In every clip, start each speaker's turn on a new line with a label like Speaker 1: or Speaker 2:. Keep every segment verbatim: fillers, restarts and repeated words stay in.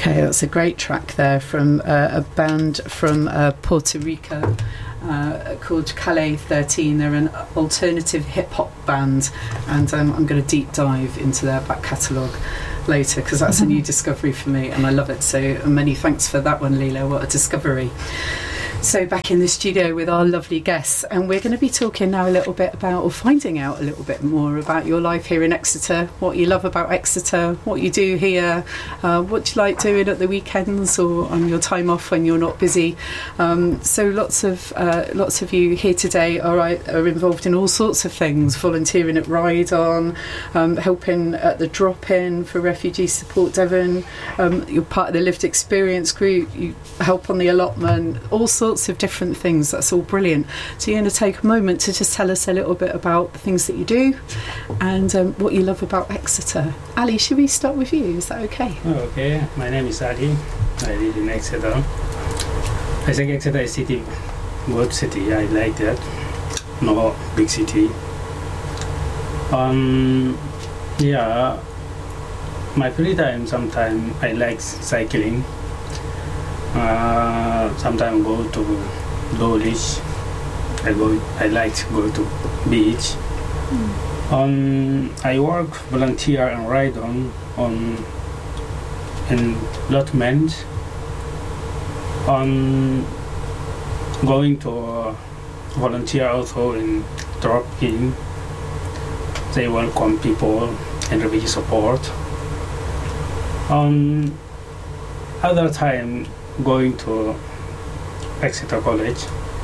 Speaker 1: Okay, that's a great track there from uh, a band from uh, Puerto Rico uh, called Calle thirteen. They're an alternative hip-hop band, and um, I'm going to deep dive into their back catalogue later because that's a new discovery for me and I love it. So many thanks for that one, Leela. What a discovery. So back in the studio with our lovely guests, and we're going to be talking now a little bit about, or finding out a little bit more about your life here in Exeter, what you love about Exeter, what you do here, uh, what you like doing at the weekends or on your time off when you're not busy. Um, so lots of uh, lots of you here today are, are involved in all sorts of things, volunteering at Ride On, um, helping at the drop-in for Refugee Support Devon, um, you're part of the Lived Experience group, you help on the allotment, all sorts of different things. That's all brilliant. So you're going to take a moment to just tell us a little bit about the things that you do and um, what you love about Exeter. Ali, should we start with you? Is that okay?
Speaker 2: Oh, okay. My name is Ali. I live in Exeter. I think Exeter is city, good city. I like that. No big city. Um, yeah. My free time, sometimes I like cycling. Uh, sometimes go to Dawlish. I go. I like to go to beach. Mm. Um, I work volunteer and ride on on in allotment. On going to uh, volunteer also in drop-in. They welcome people and refugee support. On other time, going to Exeter College.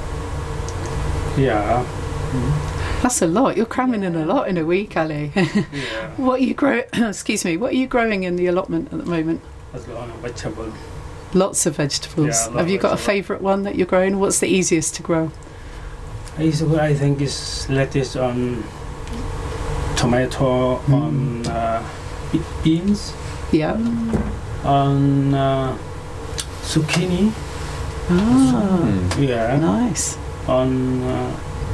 Speaker 2: Yeah.
Speaker 1: Mm. That's a lot. You're cramming in a lot in a week, Ali.
Speaker 2: Yeah.
Speaker 1: What are you grow? Excuse me. What are you growing in the allotment at the moment?
Speaker 2: That's a lot of vegetable.
Speaker 1: Lots of vegetables.
Speaker 2: Yeah,
Speaker 1: Have you got a favourite one that you're growing? What's the easiest to grow?
Speaker 2: I think is lettuce on tomato mm. on uh, beans.
Speaker 1: Yeah.
Speaker 2: On uh, zucchini.
Speaker 1: Ah,
Speaker 2: yeah.
Speaker 1: Nice.
Speaker 2: On uh,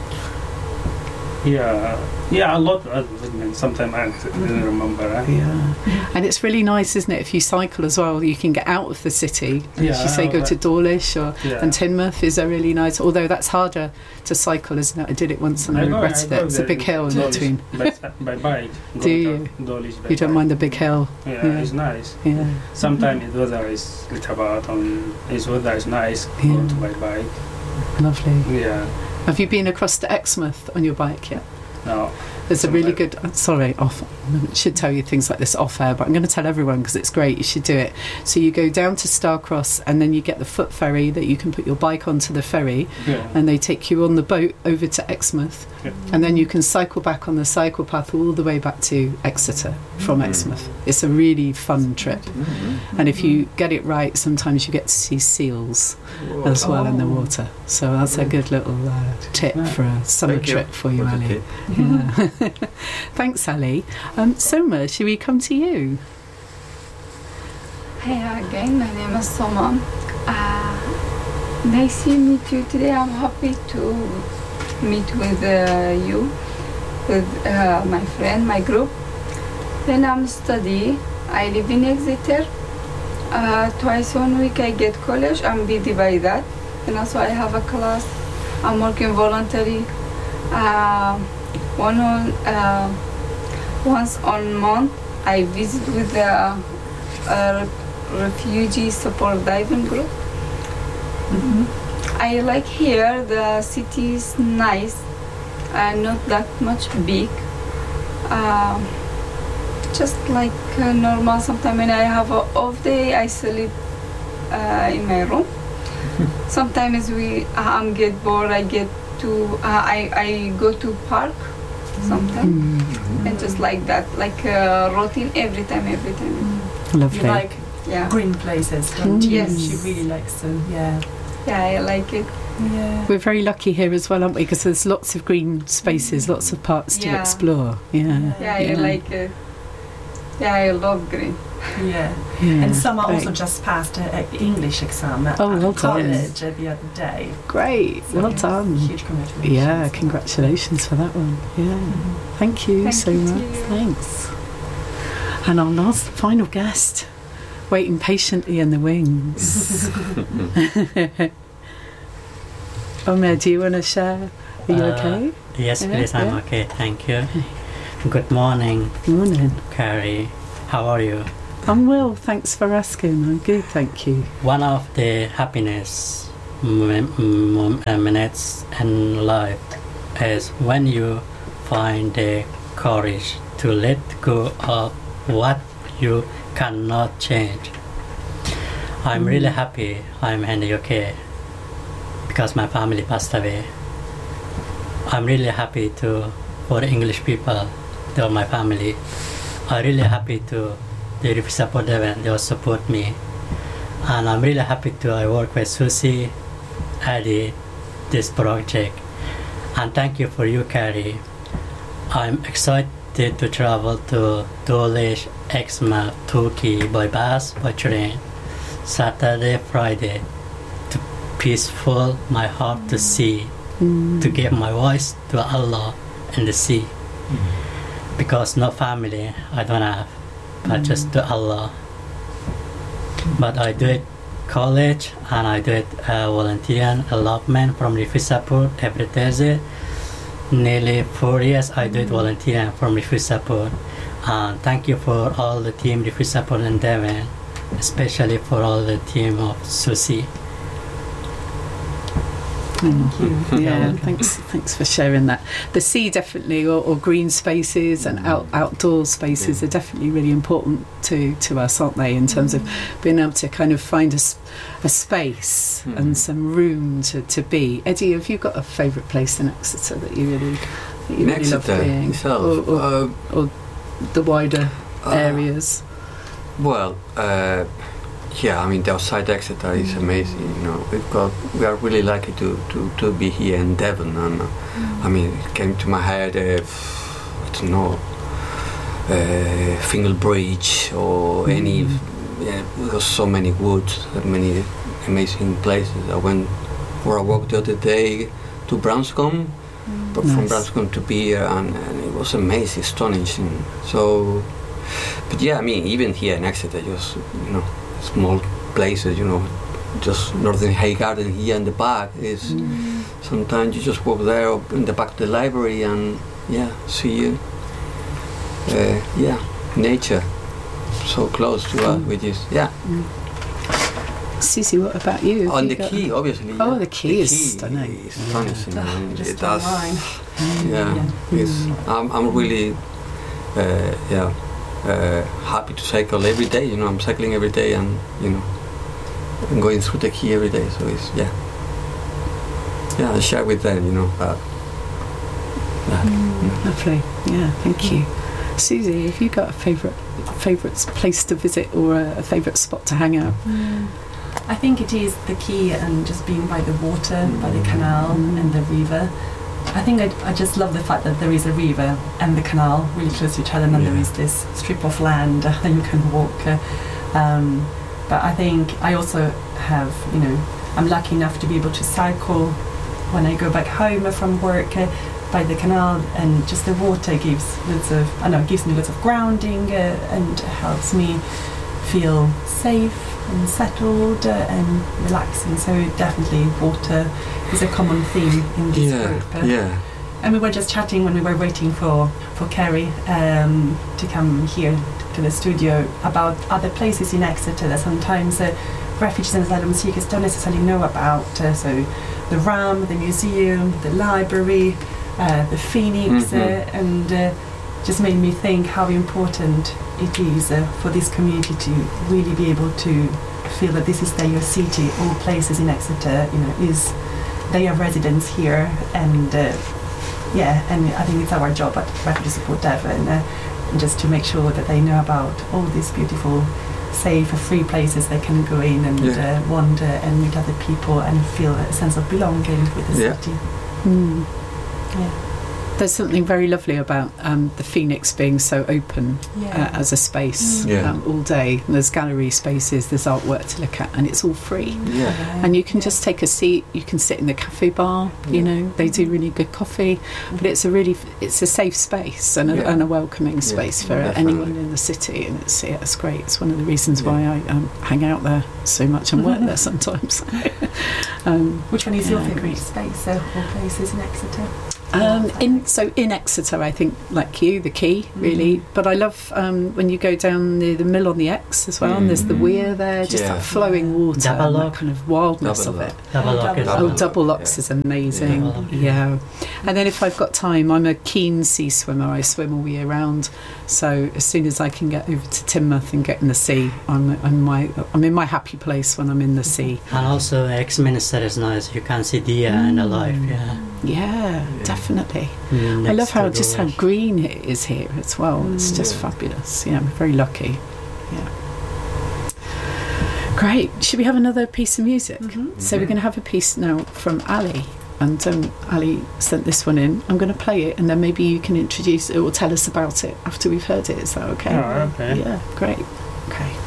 Speaker 2: yeah, yeah, a lot. Of, sometimes I didn't remember. Eh?
Speaker 1: Yeah, and it's really nice, isn't it? If you cycle as well, you can get out of the city.
Speaker 2: Yeah,
Speaker 1: as you say, go to Dawlish or
Speaker 2: yeah.
Speaker 1: and Teignmouth is a really nice. Although that's harder to cycle, isn't it? I did it once and I, I regretted
Speaker 2: go, I
Speaker 1: it. It's a big hill in between.
Speaker 2: By, by bike.
Speaker 1: Do you?
Speaker 2: Dawlish by
Speaker 1: you don't
Speaker 2: bike.
Speaker 1: mind the big hill?
Speaker 2: Yeah,
Speaker 1: yeah.
Speaker 2: It's nice.
Speaker 1: Yeah.
Speaker 2: Sometimes mm-hmm. the weather is little bad. Um, its weather is nice.
Speaker 1: Yeah.
Speaker 2: Go to by bike.
Speaker 1: Lovely.
Speaker 2: Yeah.
Speaker 1: Have you been across to Exmouth on your bike yet?
Speaker 2: No.
Speaker 1: There's a really good, uh, sorry, off, I should tell you things like this off air, but I'm going to tell everyone because it's great, you should do it. So you go down to Starcross and then you get the foot ferry that you can put your bike onto the ferry
Speaker 2: yeah.
Speaker 1: and they take you on the boat over to Exmouth
Speaker 2: yeah.
Speaker 1: and then you can cycle back on the cycle path all the way back to Exeter from mm-hmm. Exmouth. It's a really fun trip. Mm-hmm. And if you get it right, sometimes you get to see seals Whoa. as well oh. in the water. So that's a good little uh, tip yeah. for a summer
Speaker 3: Thank
Speaker 1: trip
Speaker 3: you.
Speaker 1: for you,
Speaker 3: What
Speaker 1: Ali. Yeah. Thanks, Ali. Um, Soma, should we come to you?
Speaker 4: Hi again, my name is Soma. Uh, nice to meet you today. I'm happy to meet with uh, you, with uh, my friend, my group. Then I'm study. I live in Exeter. Uh, twice one week I get college. I'm busy by that. And also I have a class. I'm working voluntary. Uh, one on, uh, once on month I visit with the uh, refugee support diving group. Mm-hmm. I like here the city is nice and not that much big. Uh, just like uh, normal. Sometimes when I have an off day, I sleep uh, in my room. Sometimes we um get bored. I get to uh, I I go to park sometimes mm-hmm. and just like that, like uh, routine every time, every time.
Speaker 1: Mm-hmm. Lovely.
Speaker 5: You like
Speaker 4: yeah.
Speaker 5: green places, don't you?
Speaker 4: Yes.
Speaker 5: She really likes them. Yeah.
Speaker 4: Yeah, I like it.
Speaker 5: Yeah.
Speaker 1: We're very lucky here as well, aren't we? Because there's lots of green spaces, lots of parts to
Speaker 4: yeah.
Speaker 1: explore. Yeah.
Speaker 4: Yeah, yeah. I like it. Yeah, I love green.
Speaker 5: Yeah.
Speaker 1: yeah.
Speaker 5: And Summer
Speaker 1: Great.
Speaker 5: also just passed an English exam at,
Speaker 1: oh, well
Speaker 5: at college
Speaker 1: done.
Speaker 5: the other day.
Speaker 1: Great,
Speaker 5: so
Speaker 1: well
Speaker 5: yes,
Speaker 1: done.
Speaker 5: Huge congratulations.
Speaker 1: Yeah, congratulations for that one. Yeah, mm-hmm. thank you
Speaker 4: Thank
Speaker 1: so
Speaker 4: you
Speaker 1: much.
Speaker 4: you.
Speaker 1: Thanks. And our last, final guest, waiting patiently in the wings. Omer, do you want to share? Are you
Speaker 3: Uh,
Speaker 1: okay?
Speaker 3: Yes,
Speaker 1: Yeah,
Speaker 3: please, I'm
Speaker 1: yeah.
Speaker 3: okay, thank you. Good morning,
Speaker 1: Morning.
Speaker 3: Carrie. How are you?
Speaker 1: I'm well, thanks for asking. I'm good, thank you.
Speaker 3: One of the happiness m- m- uh, minutes in life is when you find the courage to let go of what you cannot change. I'm
Speaker 1: Mm.
Speaker 3: really happy I'm in the U K because my family passed away. I'm really happy to for the English people, they are my family. I'm really happy to they support them, they will support me. And I'm really happy to I work with Susie, Eddie, this project. And thank you for you, Carrie. I'm excited to travel to Dolish, Exmouth, Turkey by bus, by train, Saturday, Friday, to peaceful my heart to see,
Speaker 1: Mm.
Speaker 3: to give my voice to Allah in the sea. Because no family I don't have, but
Speaker 1: Mm.
Speaker 3: just to Allah. But I do it college and I do it uh, volunteer allotment from Refugee Support every Thursday. Nearly four years I do it volunteer from Refugee Support. And thank you for all the team Refugee Support in Devon, especially for all the team of Susie.
Speaker 1: Thank you. Yeah,
Speaker 5: welcome.
Speaker 1: thanks. Thanks for sharing that. The sea definitely, or, or green spaces and out, outdoor spaces are definitely really important to, to us, aren't they? In terms of being able to kind of find a, s- a space
Speaker 6: Mm.
Speaker 1: and some room to, to be. Eddie, have you got a favourite place in Exeter that you really that you
Speaker 6: In
Speaker 1: really love
Speaker 6: Exeter
Speaker 1: being,
Speaker 6: itself,
Speaker 1: or, or,
Speaker 6: uh,
Speaker 1: or the wider
Speaker 6: uh,
Speaker 1: areas?
Speaker 6: Well, uh, yeah, I mean the outside Exeter is amazing. You know, we've got we are really lucky to, to, to be here in Devon, and uh, I mean it came to my head. Uh, I don't know, uh, Fingal Bridge or any.
Speaker 1: Mm.
Speaker 6: Yeah, there's so many woods, so many amazing places. I went for a walk the other day to Branscombe, but from
Speaker 1: Nice.
Speaker 6: Branscombe to Beer, and, and it was amazing, astonishing. So, but yeah, I mean, even here in Exeter, just you know, small places, you know, just Northern Hay Garden here in the back is.
Speaker 1: Mm.
Speaker 6: Sometimes you just walk there up in the back of the library and yeah, see uh, yeah, nature so close to us, which is yeah.
Speaker 1: Susie, what about you? Have
Speaker 6: On
Speaker 1: you
Speaker 6: the
Speaker 1: got-
Speaker 6: quay, obviously.
Speaker 1: Oh,
Speaker 6: yeah.
Speaker 1: the quay is stunning.
Speaker 6: Is astonishing. I mean,
Speaker 5: Just
Speaker 6: it does.
Speaker 5: online.
Speaker 6: Yeah,
Speaker 5: Yeah.
Speaker 6: it's, I'm, I'm really, uh, yeah, uh, happy to cycle every day. You know, I'm cycling every day, and you know, I'm going through the quay every day. So it's yeah, yeah. I share with them, you know, that. that you know.
Speaker 1: Lovely. Yeah, thank you. Susie, have you got a favourite favourite place to visit or a, a favourite spot to hang out?
Speaker 5: I think it is the key and just being by the water, by the canal
Speaker 1: Mm.
Speaker 5: and the river. I think I, I just love the fact that there is a river and the canal really close to each other, and then there
Speaker 6: Yeah.
Speaker 5: is this strip of land that you can walk. Uh, um, but I think I also have, you know, I'm lucky enough to be able to cycle when I go back home from work uh, by the canal, and just the water gives lots of, I know, gives me lots of grounding uh, and helps me feel safe and settled uh, and relaxing. So definitely water is a common theme in this
Speaker 6: Yeah,
Speaker 5: group. Uh,
Speaker 6: yeah.
Speaker 5: And we were just chatting when we were waiting for, for Kerry um, to come here to the studio about other places in Exeter that sometimes uh, refugees and asylum seekers don't necessarily know about. Uh, so the RAM, the museum, the library, uh, the Phoenix,
Speaker 6: Mhm.
Speaker 5: uh, and uh, just made me think how important it is uh, for this community to really be able to feel that this is their city. All places in Exeter, you know, is they are residents here, and uh, yeah, and I think it's our job at Refugee Support Devon uh, just to make sure that they know about all these beautiful, safe, free places they can go in and
Speaker 6: Yeah.
Speaker 5: uh, wander and meet other people and feel a sense of belonging with the
Speaker 6: Yeah.
Speaker 5: city.
Speaker 1: Mm.
Speaker 5: Yeah.
Speaker 1: There's something very lovely about um, the Phoenix being so open
Speaker 5: Yeah.
Speaker 1: uh, as a space
Speaker 6: Mm. Yeah.
Speaker 1: um, all day. And there's gallery spaces, there's artwork to look at, and it's all free.
Speaker 6: Yeah.
Speaker 1: And you can just take a seat. You can sit in the cafe bar. You
Speaker 6: Yeah.
Speaker 1: know, they do really good coffee, but it's a really it's a safe space and a,
Speaker 6: Yeah.
Speaker 1: and a welcoming space for
Speaker 6: definitely.
Speaker 1: anyone in the city. And it's yeah, it's great. It's one of the reasons
Speaker 6: Yeah.
Speaker 1: why I um, hang out there so much and work there sometimes. um,
Speaker 5: Which one is your
Speaker 1: Yeah,
Speaker 5: favourite
Speaker 1: great.
Speaker 5: space uh, or places in Exeter?
Speaker 1: Um, in so in Exeter, I think like you, the Quay really.
Speaker 5: Mm.
Speaker 1: But I love um, when you go down near the mill on the Ex as well, and there's the
Speaker 5: Mm.
Speaker 1: weir there, just
Speaker 6: Yeah.
Speaker 1: that flowing water,
Speaker 3: Double
Speaker 1: and that
Speaker 3: lock.
Speaker 1: kind of wildness
Speaker 6: Double
Speaker 1: of
Speaker 6: lock.
Speaker 1: it.
Speaker 3: Double
Speaker 5: Oh,
Speaker 3: lock is
Speaker 5: double
Speaker 1: Oh,
Speaker 6: lock.
Speaker 1: double
Speaker 6: Yeah.
Speaker 1: locks is amazing.
Speaker 3: Double lock.
Speaker 1: Yeah. And then if I've got time, I'm a keen sea swimmer. I swim all year round. So as soon as I can get over to Teignmouth and get in the sea, I'm I'm my I'm in my happy place when I'm in the sea.
Speaker 3: And also Ex-Minister is nice. You can see deer and alive. Yeah.
Speaker 1: Yeah, definitely.
Speaker 3: Mm,
Speaker 1: I
Speaker 3: next
Speaker 1: love how
Speaker 3: to
Speaker 1: just how
Speaker 3: Dulwich.
Speaker 1: green it is here as well. It's
Speaker 5: Mm.
Speaker 1: just
Speaker 6: Yeah.
Speaker 1: fabulous. Yeah, I'm very lucky. Yeah. Great. Should we have another piece of music?
Speaker 5: Mhm.
Speaker 1: So we're going to have a piece now from Ali. And um, Ali sent this one in. I'm going to play it, and then maybe you can introduce it or tell us about it after we've heard it. Is that okay?
Speaker 2: Oh, okay.
Speaker 1: Yeah, great. Okay.